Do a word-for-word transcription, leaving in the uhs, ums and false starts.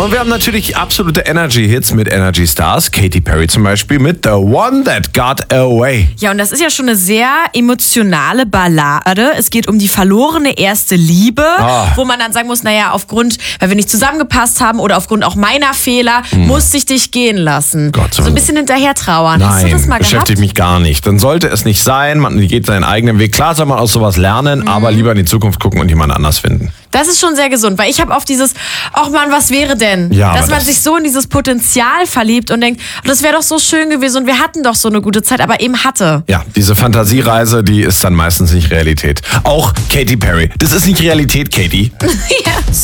Und wir haben natürlich absolute Energy-Hits mit Energy Stars. Katy Perry zum Beispiel mit The One That Got Away. Ja, und das ist ja schon eine sehr emotionale Ballade. Es geht um die verlorene erste Liebe, Ah. wo man dann sagen muss, naja, aufgrund, weil wir nicht zusammengepasst haben oder aufgrund auch meiner Fehler, Hm. musste ich dich gehen lassen. Gott, so- so ein bisschen hinterher trauern. Hast du Nein, das mal beschäftigt gehabt? mich gar nicht. Dann sollte es nicht sein. Man geht seinen eigenen Weg. Klar soll man aus sowas lernen, Mhm. aber lieber in die Zukunft gucken und jemand anders finden. Das ist schon sehr gesund, weil ich habe oft dieses, ach man, was wäre denn? Ja, Dass aber man das- sich so in dieses Potenzial verliebt und denkt, oh, das wäre doch so schön gewesen und wir hatten doch so eine gute Zeit, aber eben hatte. Ja, diese Fantasiereise, die ist dann meistens nicht Realität. Auch Katy Perry. Das ist nicht Realität, Katy. Ja.